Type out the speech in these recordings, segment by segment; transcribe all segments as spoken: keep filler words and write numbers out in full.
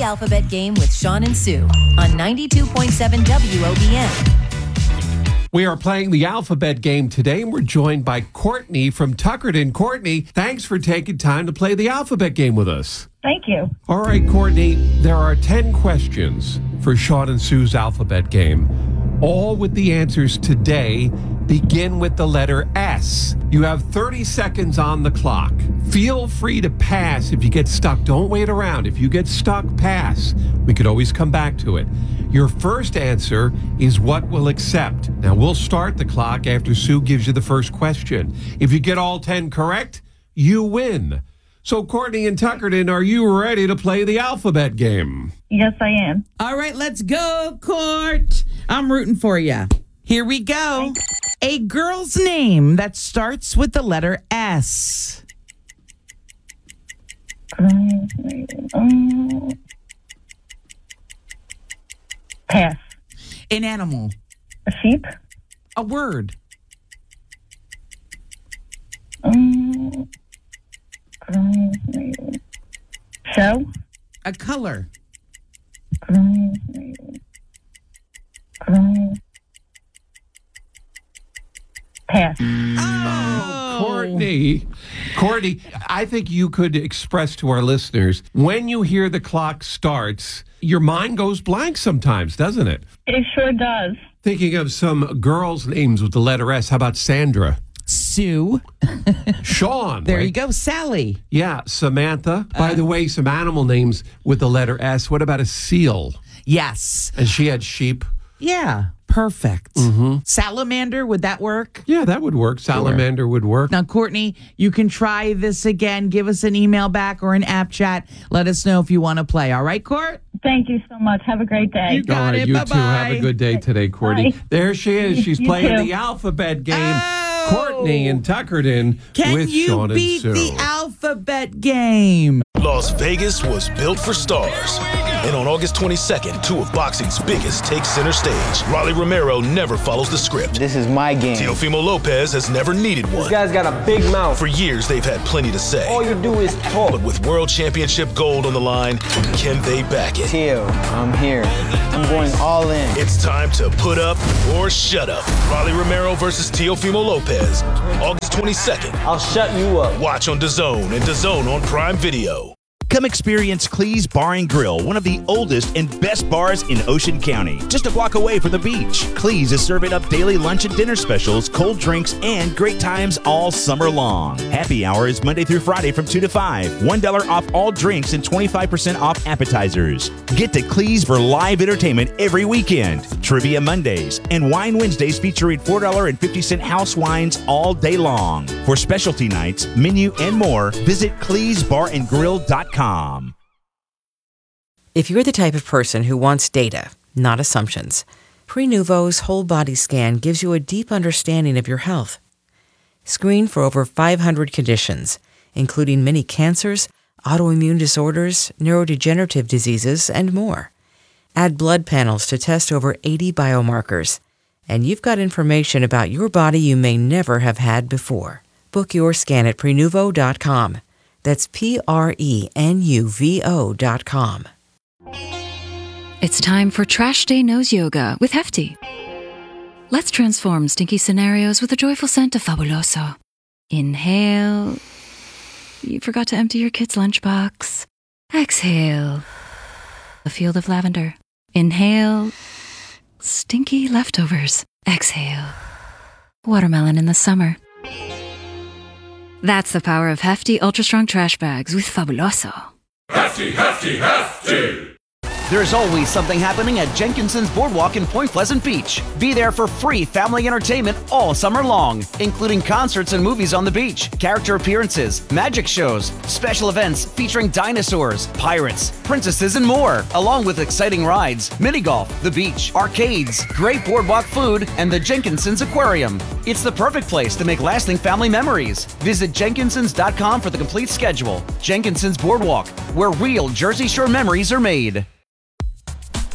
Alphabet Game with Sean and Sue on ninety-two point seven W O B N. We are playing the Alphabet Game today, and we're joined by Courtney from Tuckerton. Courtney, thanks for taking time to play the Alphabet Game with us. Thank you. All right, Courtney, there are ten questions for Sean and Sue's Alphabet Game. All with the answers today begin with the letter S. You have thirty seconds on the clock. Feel free to pass if you get stuck. Don't wait around. If you get stuck, pass. We could always come back to it. Your first answer is what we'll accept. Now, we'll start the clock after Sue gives you the first question. If you get all ten correct, you win. So, Courtney and Tuckerton, are you ready to play the Alphabet Game? Yes, I am. All right, let's go, Court. I'm rooting for you. Here we go. A girl's name that starts with the letter S. Um, um, pass. An animal. A sheep. A word. Um, um, show. A color. Um, um, pass. Oh, Courtney. Courtney, I think you could express to our listeners, when you hear the clock starts, your mind goes blank sometimes, doesn't it? It sure does. Thinking of some girls' names with the letter S. How about Sandra? Sue. Sean. There right? you go. Sally. Yeah, Samantha. By Uh, the way, some animal names with the letter S. What about a seal? Yes. And she had sheep. Yeah. Perfect. Mm-hmm. Salamander, would that work? Yeah, that would work. Salamander sure. would work. Now, Courtney, you can try this again. Give us an email back or an app chat. Let us know if you want to play. All right, Court? Thank you so much. Have a great day. You got All right, it. you Bye-bye. too. Have a good day today, Courtney. Bye. There she is. She's You playing too. the Alphabet Game. Oh. Courtney and Tuckerton Can with you Sean beat and Sue. the Alphabet Game? Las Vegas was built for stars. And on August twenty-second, two of boxing's biggest take center stage. Rolly Romero never follows the script. This is my game. Teofimo Lopez has never needed one. This guy's got a big mouth. For years, they've had plenty to say. All you do is talk. But with World Championship gold on the line, can they back it? Teo, I'm here. I'm going all in. It's time to put up or shut up. Rolly Romero versus Teofimo Lopez. August twenty-second. I'll shut you up. Watch on DAZN and DAZN on Prime Video. Come experience Clee's Bar and Grill, one of the oldest and best bars in Ocean County, just a block away from the beach. Clee's is serving up daily lunch and dinner specials, cold drinks, and great times all summer long. Happy hour is Monday through Friday from two to five. one dollar off all drinks and twenty-five percent off appetizers. Get to Clee's for live entertainment every weekend. Trivia Mondays and Wine Wednesdays featuring four dollars and fifty cents house wines all day long. For specialty nights, menu, and more, visit clees bar and grill dot com. If you're the type of person who wants data, not assumptions, Prenuvo's whole body scan gives you a deep understanding of your health. Screen for over five hundred conditions, including many cancers, autoimmune disorders, neurodegenerative diseases, and more. Add blood panels to test over eighty biomarkers, and you've got information about your body you may never have had before. Book your scan at Prenuvo dot com. That's P R E N U V O dot com. It's time for Trash Day Nose Yoga with Hefty. Let's transform stinky scenarios with a joyful scent of Fabuloso. Inhale. You forgot to empty your kid's lunchbox. Exhale. A field of lavender. Inhale. Stinky leftovers. Exhale. Watermelon in the summer. That's the power of Hefty Ultra Strong Trash Bags with Fabuloso. Hefty, hefty, hefty! There's always something happening at Jenkinson's Boardwalk in Point Pleasant Beach. Be there for free family entertainment all summer long, including concerts and movies on the beach, character appearances, magic shows, special events featuring dinosaurs, pirates, princesses, and more, along with exciting rides, mini golf, the beach, arcades, great boardwalk food, and the Jenkinson's Aquarium. It's the perfect place to make lasting family memories. Visit jenkinsons dot com for the complete schedule. Jenkinson's Boardwalk, where real Jersey Shore memories are made.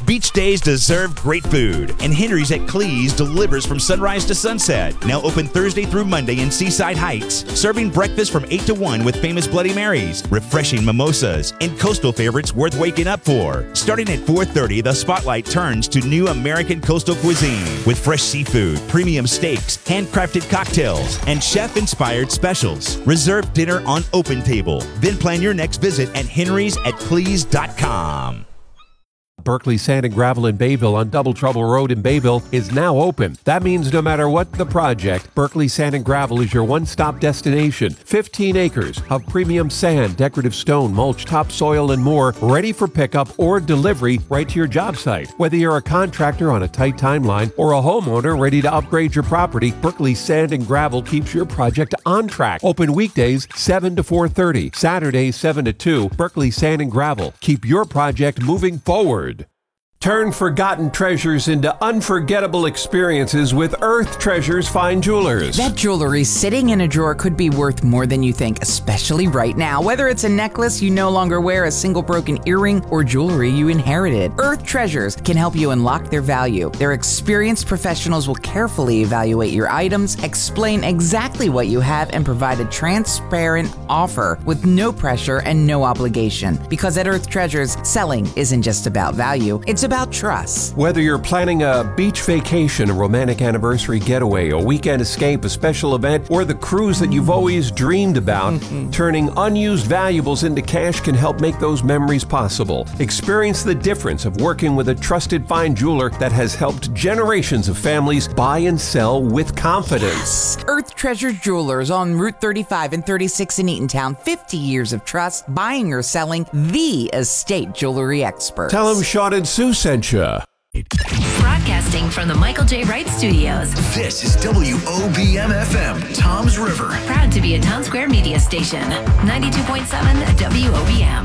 Beach days deserve great food, and Henry's at Cleese delivers from sunrise to sunset. Now open Thursday through Monday in Seaside Heights, serving breakfast from eight to one with famous Bloody Marys, refreshing mimosas, and coastal favorites worth waking up for. Starting at four thirty, the spotlight turns to new American coastal cuisine with fresh seafood, premium steaks, handcrafted cocktails, and chef-inspired specials. Reserve dinner on Open Table. Then plan your next visit at henrys at cleese dot com. Berkeley Sand and Gravel in Bayville on Double Trouble Road in Bayville is now open. That means no matter what the project, Berkeley Sand and Gravel is your one-stop destination. fifteen acres of premium sand, decorative stone, mulch, topsoil, and more, ready for pickup or delivery right to your job site. Whether you're a contractor on a tight timeline or a homeowner ready to upgrade your property, Berkeley Sand and Gravel keeps your project on track. Open weekdays seven to four thirty, Saturdays seven to two. Berkeley Sand and Gravel. Keep your project moving forward. Turn forgotten treasures into unforgettable experiences with Earth Treasures Fine Jewelers. That jewelry sitting in a drawer could be worth more than you think, especially right now. Whether it's a necklace you no longer wear, a single broken earring, or jewelry you inherited, Earth Treasures can help you unlock their value. Their experienced professionals will carefully evaluate your items, explain exactly what you have, and provide a transparent offer with no pressure and no obligation. Because at Earth Treasures, selling isn't just about value, it's about trust. Whether you're planning a beach vacation, a romantic anniversary getaway, a weekend escape, a special event, or the cruise that you've always dreamed about, turning unused valuables into cash can help make those memories possible. Experience the difference of working with a trusted fine jeweler that has helped generations of families buy and sell with confidence. Yes. Earth Treasure Jewelers on Route thirty-five and thirty-six in Eatontown. fifty years of trust, buying or selling, the estate jewelry experts. Tell them Sean and Sue sent you. Broadcasting from the Michael J. Wright Studios. This is W O B M F M, Tom's River. Proud to be a Town Square media station. ninety-two point seven W O B M.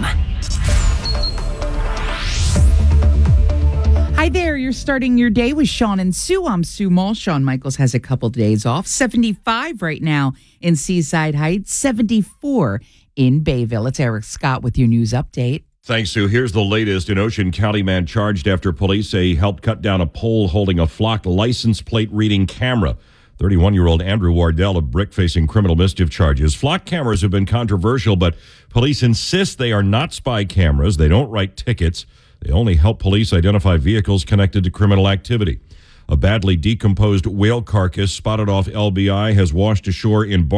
Hi there, you're starting your day with Sean and Sue. I'm Sue Mull. Shawn Michaels has a couple days off. seventy-five right now in Seaside Heights, seventy-four in Bayville. It's Eric Scott with your news update. Thanks, Sue. Here's the latest. An Ocean County man charged after police say he helped cut down a pole holding a flock license plate reading camera. thirty-one-year-old Andrew Wardell of Brick facing criminal mischief charges. Flock cameras have been controversial, but police insist they are not spy cameras. They don't write tickets. They only help police identify vehicles connected to criminal activity. A badly decomposed whale carcass spotted off L B I has washed ashore in Bar-